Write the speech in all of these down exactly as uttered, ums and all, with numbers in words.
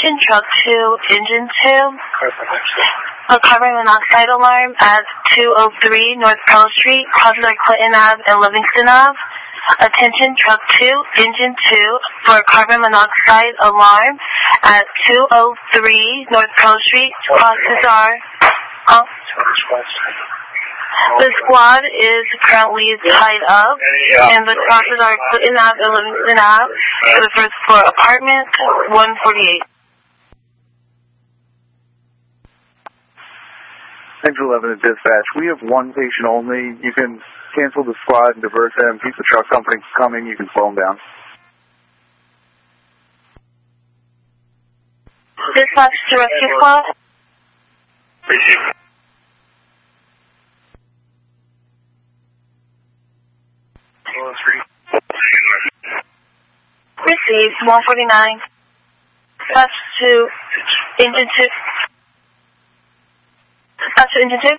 Attention truck two, engine two. A carbon monoxide alarm at two oh three North Pearl Street, crosses our Clinton Avenue and Livingston Avenue. Attention truck two, engine two, for carbon monoxide alarm at two oh three North Pearl Street, crosses our... Huh? The squad is currently tied up, and the crosses are Clinton Avenue and Livingston Avenue for the first floor apartment, one forty-eight. Central eleven is dispatch. We have one patient only. You can cancel the squad and divert them. Keep the truck company coming. You can slow them down. Dispatch to rescue squad. Receive. Received, one forty-nine. Dispatch to engine two. Dispatch to engine two.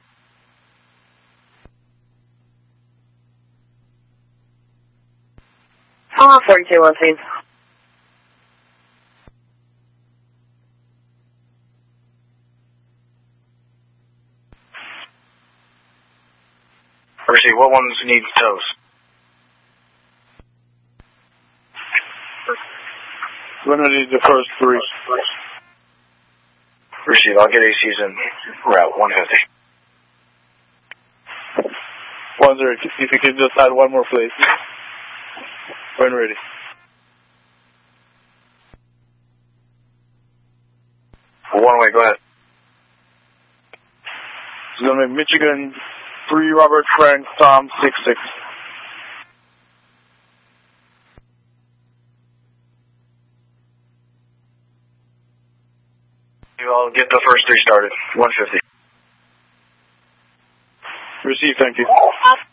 Oh, forty-two, one, please. Receive. What ones need tows? When do we need the first three? Receive. I'll get A Cs in route one fifty. One zero. If you could just add one more place. When ready. One way. Go ahead. It's going to be Michigan three Robert Frank Tom six six. I'll get the first three started. one fifty. Receive, thank you.